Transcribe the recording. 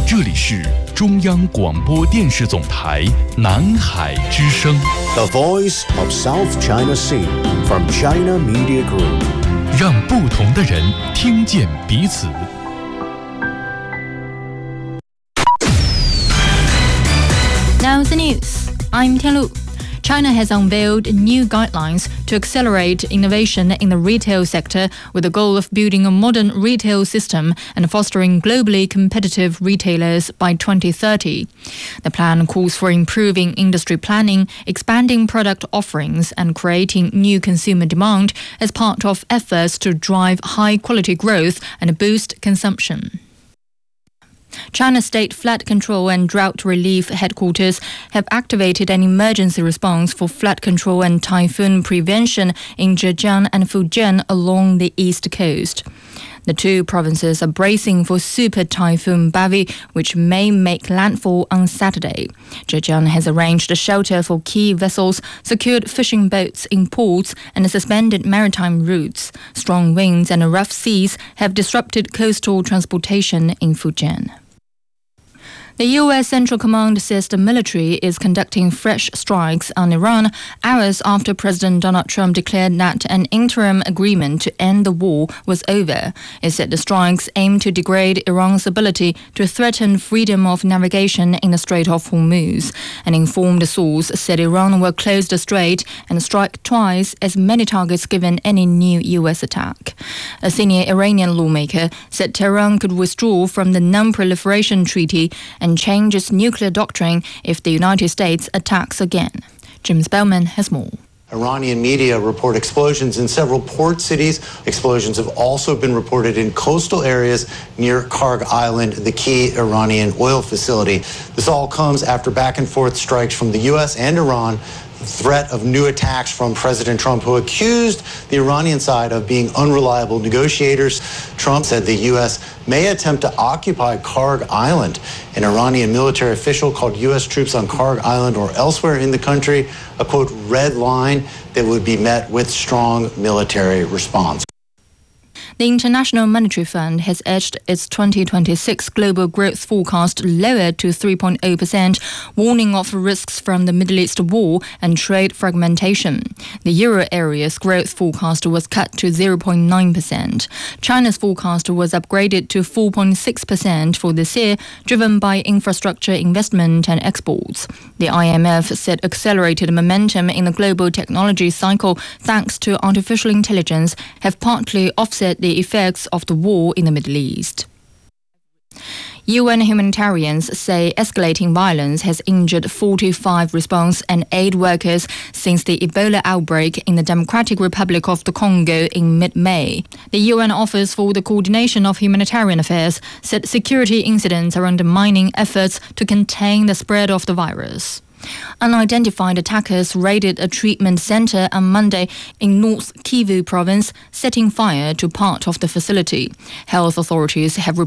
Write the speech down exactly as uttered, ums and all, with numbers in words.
这里是中央广播电视总台南海之声 The Voice of South China Sea from China Media Group， 让不同的人听见彼此。 Now the news. I'm Tianlu. China has unveiled new guidelines to accelerate innovation in the retail sector with the goal of building a modern retail system and fostering globally competitive retailers by twenty thirty. The plan calls for improving industry planning, expanding product offerings, and creating new consumer demand as part of efforts to drive high-quality growth and boost consumption. China State Flood Control and Drought Relief Headquarters have activated an emergency response for flood control and typhoon prevention in Zhejiang and Fujian along the east coast. The two provinces are bracing for Super Typhoon Bavi, which may make landfall on Saturday. Zhejiang has arranged a shelter for key vessels, secured fishing boats in ports, and suspended maritime routes. Strong winds and rough seas have disrupted coastal transportation in Fujian. The U S Central Command says the military is conducting fresh strikes on Iran hours after President Donald Trump declared that an interim agreement to end the war was over. It said the strikes aim to degrade Iran's ability to threaten freedom of navigation in the Strait of Hormuz. An informed source said Iran will close the strait and strike twice as many targets given any new U S attack. A senior Iranian lawmaker said Tehran could withdraw from the Non-Proliferation Treaty and and change its nuclear doctrine if the United States attacks again. Jim Spellman has more. Iranian media report explosions in several port cities. Explosions have also been reported in coastal areas near Karg Island, the key Iranian oil facility. This all comes after back and forth strikes from the U S and Iran, threat of new attacks from President Trump, who accused the Iranian side of being unreliable negotiators. Trump said the U S may attempt to occupy Karg Island. An Iranian military official called U S troops on Karg Island or elsewhere in the country a, quote, red line that would be met with strong military response. The International Monetary Fund has edged its twenty twenty-six global growth forecast lower to three point zero percent, warning of risks from the Middle East war and trade fragmentation. The euro area's growth forecast was cut to zero point nine percent. China's forecast was upgraded to four point six percent for this year, driven by infrastructure investment and exports. The I M F said accelerated momentum in the global technology cycle thanks to artificial intelligence have partly offset the effects of the war in the Middle East. U N humanitarians say escalating violence has injured forty-five response and aid workers since the Ebola outbreak in the Democratic Republic of the Congo in mid-May. The U N Office for the Coordination of Humanitarian Affairs said security incidents are undermining efforts to contain the spread of the virus. Unidentified attackers raided a treatment center on Monday in North Kivu province, setting fire to part of the facility. Health authorities have